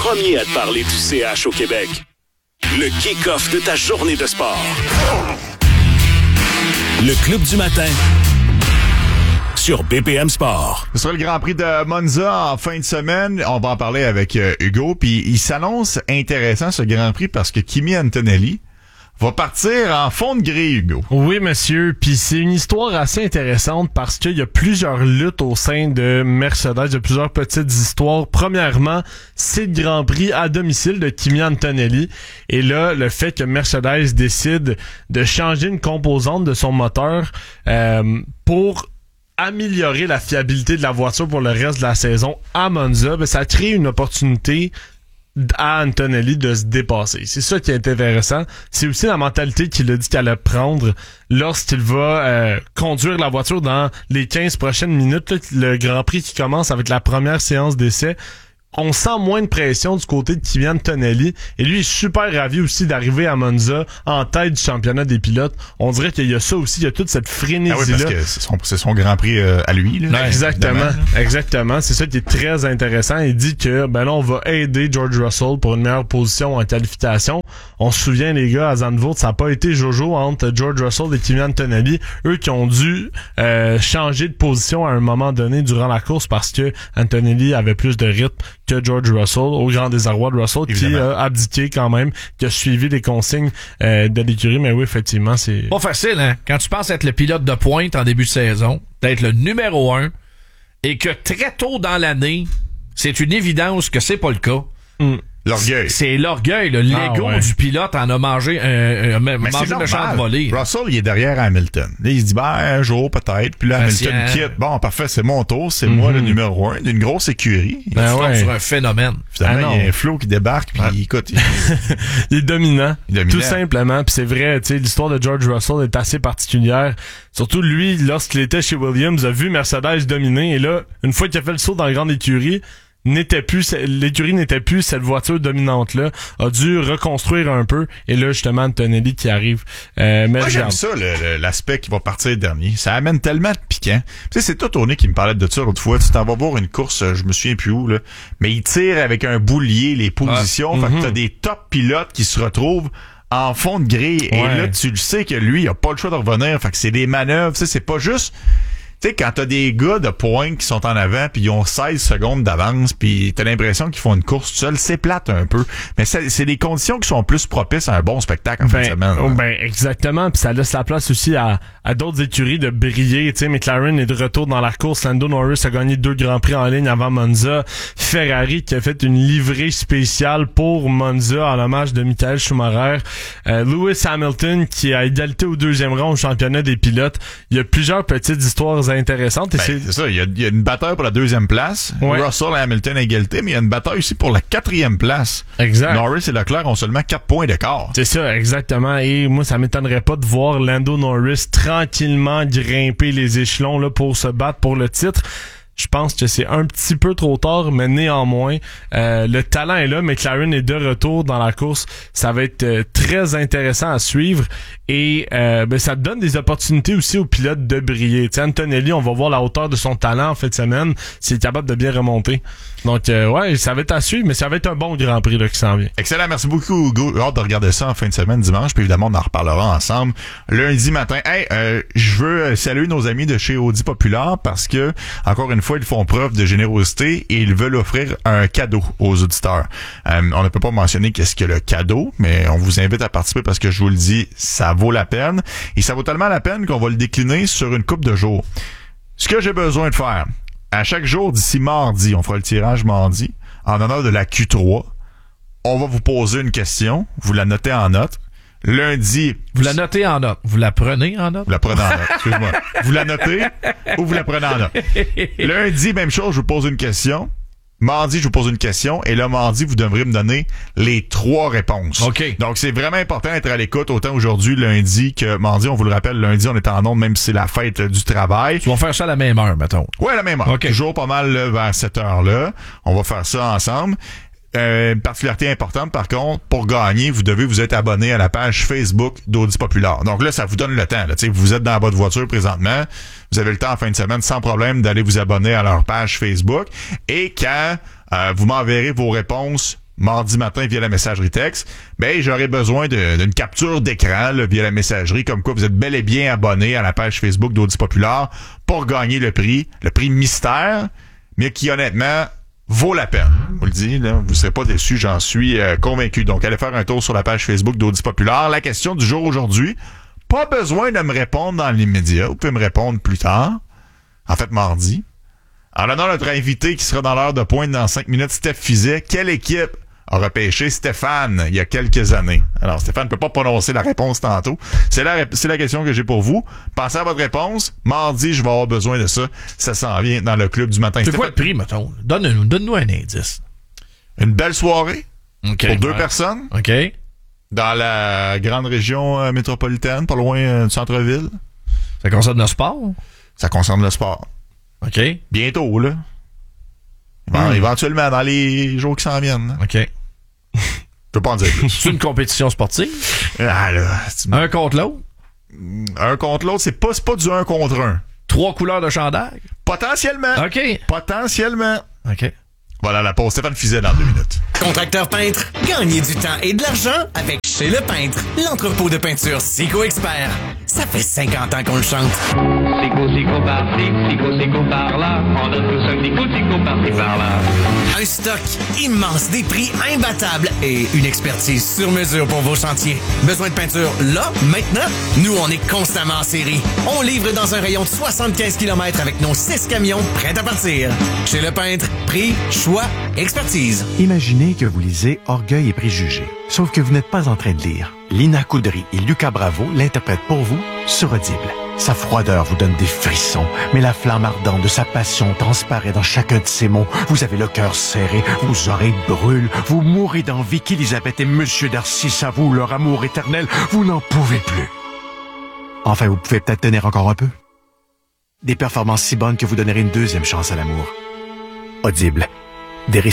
premier à te parler du CH au Québec. Le kick-off de ta journée de sport. Le Club du matin sur BPM Sport. Ce sera le Grand Prix de Monza en fin de semaine. On va en parler avec Hugo. Puis il s'annonce intéressant ce Grand Prix parce que Kimi Antonelli va partir en fond de grille, Hugo. Oui, monsieur. Puis c'est une histoire assez intéressante parce qu'il y a plusieurs luttes au sein de Mercedes. Il y a plusieurs petites histoires. Premièrement, c'est le Grand Prix à domicile de Kimi Antonelli. Et là, le fait que Mercedes décide de changer une composante de son moteur pour améliorer la fiabilité de la voiture pour le reste de la saison à Monza, ben, ça crée une opportunité à Antonelli de se dépasser. C'est ça qui est intéressant. C'est aussi la mentalité qu'il a dit qu'elle allait prendre lorsqu'il va conduire la voiture dans les 15 prochaines minutes. Là, le Grand Prix qui commence avec la première séance d'essai. On sent moins de pression du côté de Kimi Antonelli. Et lui est super ravi aussi d'arriver à Monza en tête du championnat des pilotes. On dirait qu'il y a ça aussi, il y a toute cette frénésie-là. Ah oui, parce que c'est son Grand Prix à lui. Là, ouais, exactement. C'est ça qui est très intéressant. Il dit que ben là, on va aider George Russell pour une meilleure position en qualification. On se souvient, les gars, à Zandvoort, ça n'a pas été Jojo entre George Russell et Kimi Antonelli. Eux qui ont dû changer de position à un moment donné durant la course parce que Antonelli avait plus de rythme que George Russell, au grand désarroi de Russell, évidemment, qui a abdiqué quand même, qui a suivi les consignes de l'écurie. Mais oui, effectivement, c'est... Pas facile, hein? Quand tu penses être le pilote de pointe en début de saison, d'être le numéro 1, et que très tôt dans l'année, c'est une évidence que c'est pas le cas. L'orgueil. C'est l'orgueil, l'ego du pilote en a mangé un méchant volé. Russell, il est derrière Hamilton. Là, il se dit, un jour peut-être. Puis là, Hamilton quitte. Bon, parfait, c'est mon tour. C'est moi le numéro 1 d'une grosse écurie. Il tombe sur un phénomène. Finalement, il y a un flow qui débarque. Puis écoute, il est dominant. Tout simplement. Puis c'est vrai, tu sais, l'histoire de George Russell est assez particulière. Surtout lui, lorsqu'il était chez Williams, a vu Mercedes dominer. Et là, une fois qu'il a fait le saut dans la grande écurie, l'écurie n'était plus cette voiture dominante là, a dû reconstruire un peu, et là justement Antonelli qui arrive. Moi j'aime ça l'aspect qui va partir dernier, ça amène tellement de piquant. Tu sais, c'est toi Tony qui me parlait de ça l'autre fois, tu t'en vas voir une course, je me souviens plus où là, mais il tire avec un boulier les positions, fait que t'as des top pilotes qui se retrouvent en fond de grille, et là tu le sais que lui il a pas le choix de revenir, fait que c'est des manœuvres, tu sais, c'est pas juste. Tu sais, quand t'as des gars de pointe qui sont en avant puis ils ont 16 secondes d'avance puis t'as l'impression qu'ils font une course tout seul, c'est plate un peu. Mais c'est des conditions qui sont plus propices à un bon spectacle en fin de semaine. Ben, exactement. Puis ça laisse la place aussi à d'autres écuries de briller. Tu sais, McLaren est de retour dans la course. Lando Norris a gagné 2 Grands Prix en ligne avant Monza. Ferrari qui a fait une livrée spéciale pour Monza en hommage de Michael Schumacher. Lewis Hamilton qui est à égalité au 2e rang au championnat des pilotes. Il y a plusieurs petites histoires intéressante. C'est ça, il y a une bataille pour la 2e place. Russell et Hamilton à égalité, mais il y a une bataille aussi pour la 4e place. Exact. Norris et Leclerc ont seulement 4 points d'écart. C'est ça, exactement. Et moi, ça m'étonnerait pas de voir Lando Norris tranquillement grimper les échelons là pour se battre pour le titre. Je pense que c'est un petit peu trop tard, mais néanmoins, le talent est là. McLaren est de retour dans la course. Ça va être très intéressant à suivre. Et ça donne des opportunités aussi aux pilotes de briller. T'sais, Antonelli, on va voir la hauteur de son talent en fin de semaine, s'il est capable de bien remonter. Donc, ça va être à suivre, mais ça va être un bon Grand Prix là, qui s'en vient. Excellent, merci beaucoup Hugo. Hâte de regarder ça en fin de semaine, dimanche. Puis évidemment, on en reparlera ensemble lundi matin. Je veux saluer nos amis de chez Audi Populaire parce que, encore une fois, ils font preuve de générosité et ils veulent offrir un cadeau aux auditeurs. On ne peut pas mentionner qu'est-ce que le cadeau, mais on vous invite à participer parce que je vous le dis, ça vaut la peine. Et ça vaut tellement la peine qu'on va le décliner sur une couple de jours. Ce que j'ai besoin de faire, à chaque jour d'ici mardi, on fera le tirage mardi, en honneur de la Q3, on va vous poser une question, vous la notez en note. Lundi... Vous la notez en note. Vous la prenez en note? Vous la prenez en note, excuse-moi. Vous la notez ou vous la prenez en note. Lundi, même chose, je vous pose une question. Mardi, je vous pose une question. Et là, mardi, vous devrez me donner les 3 réponses. OK. Donc, c'est vraiment important d'être à l'écoute, autant aujourd'hui, lundi, que mardi. On vous le rappelle, lundi, on est en ondes, même si c'est la fête du travail. Tu vas faire ça à la même heure, mettons. Ouais, à la même heure. Okay. Toujours pas mal vers cette heure-là. On va faire ça ensemble. Une particularité importante, par contre, pour gagner, vous devez vous être abonné à la page Facebook d'Audi Populaire. Donc là, ça vous donne le temps. Là. Vous êtes dans votre voiture présentement, vous avez le temps en fin de semaine sans problème d'aller vous abonner à leur page Facebook. Et quand vous m'enverrez vos réponses mardi matin via la messagerie texte, ben j'aurai besoin d'une capture d'écran là, via la messagerie, comme quoi vous êtes bel et bien abonné à la page Facebook d'Audi Populaire pour gagner le prix mystère, mais qui honnêtement vaut la peine. Je vous le dis, là, vous ne serez pas déçus, j'en suis convaincu. Donc allez faire un tour sur la page Facebook d'Audi Populaire. La question du jour aujourd'hui, pas besoin de me répondre dans l'immédiat, vous pouvez me répondre plus tard, en fait mardi. En l'honneur de notre invité qui sera dans l'heure de pointe dans 5 minutes, Steph Fizet, quelle équipe a repêché Stéphane il y a quelques années? Alors, Stéphane ne peut pas prononcer la réponse tantôt. C'est la question que j'ai pour vous. Pensez à votre réponse. Mardi, je vais avoir besoin de ça. Ça s'en vient dans le club du matin. C'est quoi le prix, mettons? Donne-nous un indice. Une belle soirée Okay, pour 2 personnes OK. dans la grande région métropolitaine, pas loin du centre-ville. Ça concerne le sport? Ça concerne le sport. OK. Bientôt, là. Éventuellement, dans les jours qui s'en viennent. Là. OK. Je peux pas en dire plus. C'est une compétition sportive? Ah là, Un contre l'autre? un contre l'autre, c'est pas du 1 contre 1. 3 couleurs de chandail? Potentiellement. OK. Potentiellement. OK. Voilà la pause. Stéphane Fizet dans 2 minutes. Contracteur peintre, gagnez du temps et de l'argent avec Chez Le Peintre, l'entrepôt de peinture Sico Expert. Ça fait 50 ans qu'on le chante. Sico par-ci, Sico par-là. On donne tous un Sico par-ci par-là. Un stock immense, des prix imbattables et une expertise sur mesure pour vos chantiers. Besoin de peinture là, maintenant? Nous, on est constamment en série. On livre dans un rayon de 75 km avec nos 6 camions prêts à partir. Chez Le Peintre, prix, choix, expertise. Imaginez que vous lisez Orgueil et préjugés. Sauf que vous n'êtes pas en train de lire. Lina Coudry et Lucas Bravo l'interprètent pour vous sur Audible. Sa froideur vous donne des frissons, mais la flamme ardente de sa passion transparaît dans chacun de ses mots. Vous avez le cœur serré, vos oreilles brûlent, vous mourrez d'envie qu'Élisabeth et Monsieur Darcy s'avouent leur amour éternel. Vous n'en pouvez plus. Enfin, vous pouvez peut-être tenir encore un peu. Des performances si bonnes que vous donnerez une 2e chance à l'amour. Audible. Des récits